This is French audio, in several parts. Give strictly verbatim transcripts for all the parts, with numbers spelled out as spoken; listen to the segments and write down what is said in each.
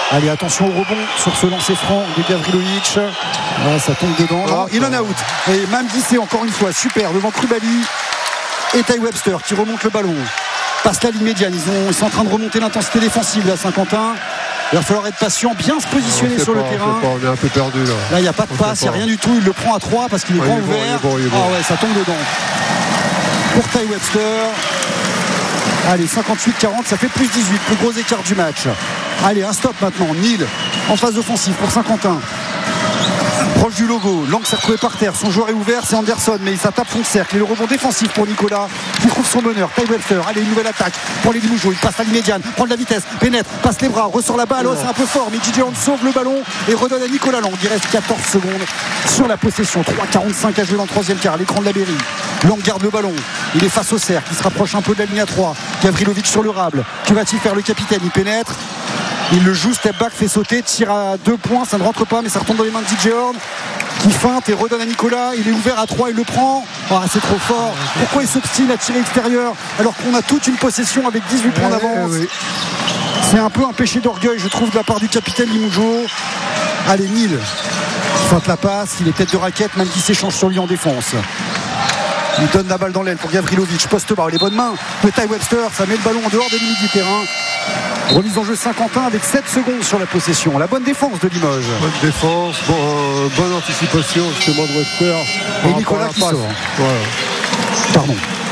Allez, attention au rebond sur ce lancer franc de Gavrilovic. Ah, ça tombe dedans. Ah, il en a out. Et Mamdissé encore une fois, super, devant Krubali et Ty Webster qui remonte le ballon. Passe la ligne médiane. Ils, ont, ils sont en train de remonter l'intensité défensive à Saint-Quentin. Il va falloir être patient, bien se positionner on sur pas, le terrain. On, on est un peu perdu là. Là, il n'y a pas de passe, il n'y a rien du tout. Il le prend à trois parce qu'il est ouais, grand il est ouvert. Bon, il est bon, il est bon. Ah ouais, ça tombe dedans. Pour Ty Webster. Allez, cinquante-huit quarante, ça fait plus dix-huit. Plus gros écart du match. Allez, un stop maintenant. Nîmes en phase offensive pour Saint-Quentin. Proche du logo, Lang s'est retrouvé par terre, son joueur est ouvert, c'est Anderson, mais ça tape fond de cercle. Et le rebond défensif pour Nicolas qui trouve son meneur, Ty Webster. Allez, une nouvelle attaque pour les Limougeaux, il passe à l'immédiane, prend de la vitesse, pénètre, passe les bras, ressort la balle, oh, c'est un peu fort, mais Didier Horn sauve le ballon et redonne à Nicolas Lang. Il reste quatorze secondes sur la possession, trois quarante-cinq à jouer dans le troisième quart, à l'écran de la Berry. Lang garde le ballon, il est face au cercle, il se rapproche un peu de la ligne à trois. Gavrilovic sur le rable, que va-t-il faire le capitaine? Il pénètre, il le joue, step back, fait sauter, tire à deux points, ça ne rentre pas, mais ça retombe dans les mains de Didier Horn qui feinte et redonne à Nicolas. Il est ouvert à trois, il le prend. Ah, c'est trop fort. Pourquoi il s'obstine à tirer extérieur alors qu'on a toute une possession avec dix-huit points d'avance? Oui. C'est un peu un péché d'orgueil, je trouve, de la part du capitaine Limougeau. Allez, Nil il feinte la passe, il est tête de raquette, même qui s'échange sur lui en défense. Il donne la balle dans l'aile pour Gavrilovic, poste bas, les bonnes mains de Ty Webster, ça met le ballon en dehors des limites du terrain. Remise en jeu Saint-Quentin avec sept secondes sur la possession. La bonne défense de Limoges. Bonne défense, bon, euh, bonne anticipation justement de Webster. Et Nicolas qui sort. Voilà. Pardon.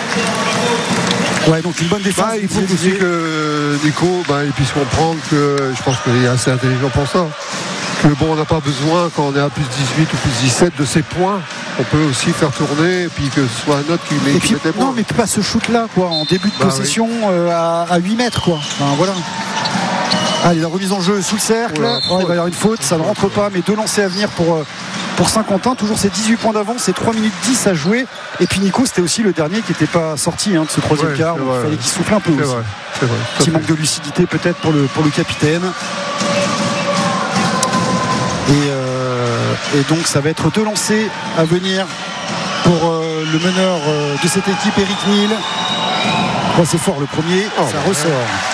Ouais, donc une bonne défense. Bah, il faut aussi que Nico bah, il puisse comprendre que je pense qu'il est assez intelligent pour ça. Que bon, on n'a pas besoin quand on est à plus dix-huit ou plus dix-sept de ces points. On peut aussi faire tourner et puis que ce soit un autre qui met, et qui puis, met des points. Non, mais pas ce shoot là quoi, en début de bah, possession oui. euh, à, à huit mètres quoi. Enfin, voilà. Allez, la remise en jeu sous le cercle. Voilà, oh, il va y avoir une faute, ça ne rentre pas, mais deux lancers à venir pour, pour Saint-Quentin. Toujours ces dix-huit points d'avance, c'est trois minutes dix à jouer. Et puis Nico, c'était aussi le dernier qui n'était pas sorti hein, de ce troisième ouais, quart. Il fallait qu'il souffle un peu c'est aussi. Vrai, c'est vrai, Petit manque de lucidité peut-être pour le, pour le capitaine. Et, euh, et donc ça va être deux lancers à venir pour euh, le meneur euh, de cette équipe, Eric Nil. Oh, c'est fort le premier, oh, ça ressort.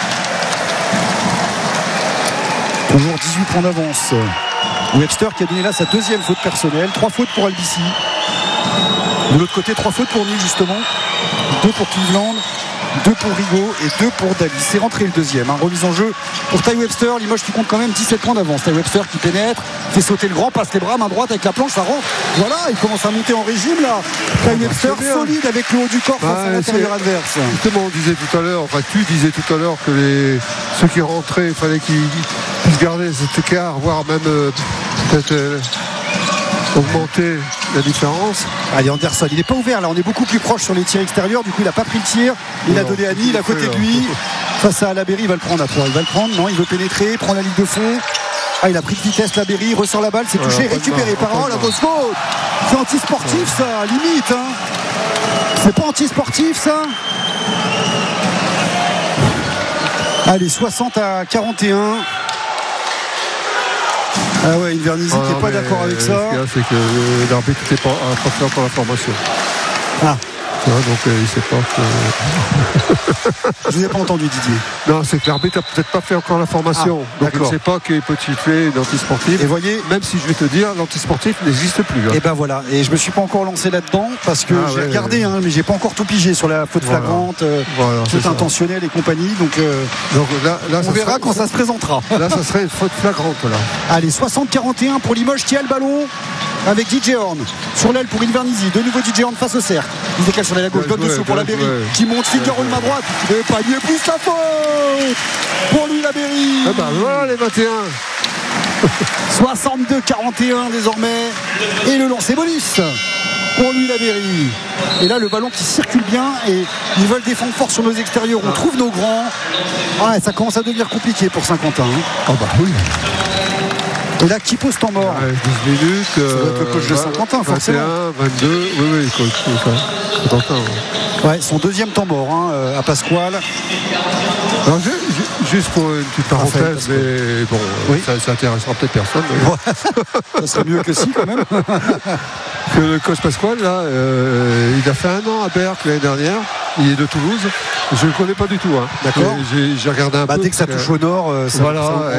Toujours dix-huit points d'avance. Webster qui a donné là sa deuxième faute personnelle. Trois fautes pour Albici. De l'autre côté, trois fautes pour Nil justement. Deux pour Cleveland, deux pour Rigaud et deux pour Daly. C'est rentré le deuxième. Hein. Remise en jeu pour Ty Webster. Limoges qui compte quand même dix-sept points d'avance. Ty Webster qui pénètre, fait sauter le grand, passe les bras, main droite avec la planche, ça rentre. Voilà, il commence à monter en régime là. Ty Webster solide avec le haut du corps face à l'intérieur adverse. Justement, on disait tout à l'heure, enfin tu disais tout à l'heure que les, ceux qui rentraient, il fallait qu'ils puissent garder cet écart, voire même euh, peut-être euh, augmenter la différence. Allez, Anderson, il n'est pas ouvert là, on est beaucoup plus proche sur les tirs extérieurs. Du coup, il n'a pas pris le tir. Il non, a donné à Nil à côté de lui. Face à Laberry, il va le prendre à trois. Il va le prendre, non, il veut pénétrer, prend la ligne de fond. Ah, il a pris de vitesse Laberry, ressort la balle, c'est touché, ouais, récupéré par oh, la grosse faute. C'est anti-sportif ça, limite. Hein. C'est pas anti-sportif ça. Allez, soixante à quarante et un. Ah ouais, Invernizzi ah qui n'est pas d'accord avec ça. Ce qu'il y a, c'est que l'arbitre n'était pas, pas fait encore la formation. Ah. Ouais, donc euh, il sait pas que... Je vous ai pas entendu, Didier. Non, c'est que l'arbitre n'a peut-être pas fait encore la formation. Ah, donc il ne sait pas qu'il peut siffler une antisportive. Et voyez, même si je vais te dire, l'antisportif n'existe plus. Hein. Et ben voilà. Et je me suis pas encore lancé là-dedans parce que ah, j'ai ouais, regardé, ouais. Hein, mais j'ai pas encore tout pigé sur la faute voilà. flagrante, euh, voilà, faute intentionnelle et compagnie. Donc, euh, donc là, là, on verra serait, quand ça se présentera. Là, ça serait une faute flagrante là. Allez, soixante à quarante et un pour Limoges qui a le ballon. Avec Didier Horn sur l'aile pour Invernizzi. De nouveau Didier Horn face au cercle. Il décale sur la gauche, donne dessous pour Laberry qui monte, figure main droite. Et panier plus la faute pour lui Laberry. Ah bah voilà les vingt et un. soixante-deux à quarante et un désormais. Et le lancer bonus pour lui Laberry. Et là le ballon qui circule bien et ils veulent défendre fort sur nos extérieurs. On trouve nos grands. Ah, ça commence à devenir compliqué pour Saint-Quentin. Hein. Oh bah oui. Et là, qui pose temps mort ouais, douze minutes. Ça doit être le coach de Saint-Quentin, forcément. vingt et un, vingt-deux, oui, oui, coach. Content, ouais. Ouais, son deuxième temps mort hein, à Pasquale. Alors, juste pour une petite parenthèse, mais bon, oui. ça, ça intéressera peut-être personne. Mais... Ouais. Ça serait mieux que si, quand même. Que le coach Pasquale, là, euh, il a fait un an à Berck l'année dernière. Il est de Toulouse. Je ne le connais pas du tout. Hein. D'accord. J'ai, j'ai regardé un bah, peu. Dès que ça touche au nord, euh, ça, voilà. ça